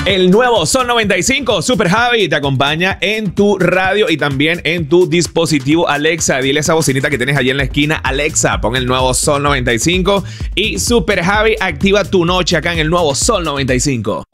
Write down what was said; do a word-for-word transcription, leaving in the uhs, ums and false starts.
El nuevo Sol noventa y cinco, Super Javi, te acompaña en tu radio y también en tu dispositivo Alexa. Dile a esa bocinita que tienes allí en la esquina: Alexa, pon el nuevo Sol noventa y cinco y Super Javi activa tu noche acá en el nuevo Sol noventa y cinco.